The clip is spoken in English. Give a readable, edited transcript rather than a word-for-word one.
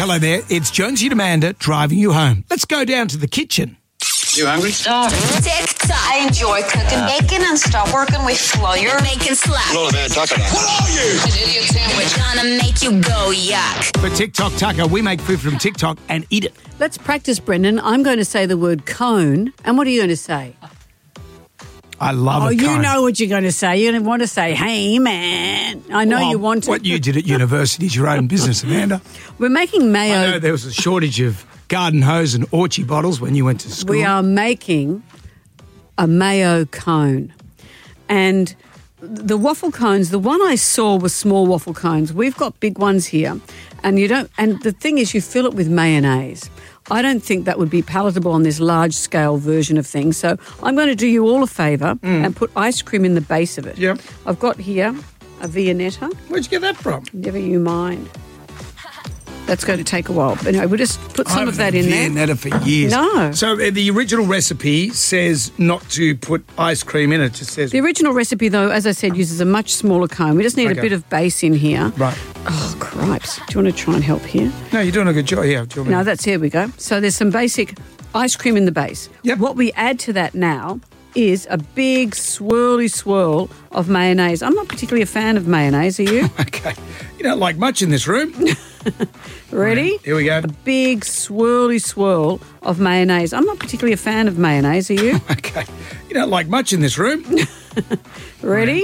Hello there, it's Jonesy and Amanda driving you home. Let's go down to the kitchen. You hungry? TikTok. I enjoy cooking bacon and stop working with flour. Making slap. What man, talk about? What are you? An idiot sandwich. Gonna make you go yuck. For TikTok Tucker, we make food from TikTok and eat it. Let's practice, Brendan. I'm going to say the word cone. And what are you going to say? I love it. You know what you're going to say. You're going to want to say, hey, man. I know you want to. What you did at university is your own business, Amanda. We're making mayo. I know there was a shortage of garden hose and orchie bottles when you went to school. We are making a mayo cone. And the waffle cones, the one I saw was small waffle cones. We've got big ones here. And the thing is, you fill it with mayonnaise. I don't think that would be palatable on this large-scale version of things. So I'm going to do you all a favour and put ice cream in the base of it. Yep. I've got here a Viennetta. Where'd you get that from? Never you mind. That's going to take a while. But anyway, we'll just put some of that in there. I've had Viennetta for years. No. So the original recipe says not to put ice cream in it. It just says... The original recipe, though, as I said, uses a much smaller cone. We just need a bit of base in here. Right. Oh, cripes. Do you want to try and help here? No, you're doing a good job. Yeah. No, here we go. So there's some basic ice cream in the base. Yep. What we add to that now is a big swirly swirl of mayonnaise. I'm not particularly a fan of mayonnaise, are you? Okay. You don't like much in this room. Ready? Right, here we go. A big swirly swirl of mayonnaise. I'm not particularly a fan of mayonnaise, are you? Okay. You don't like much in this room. Ready?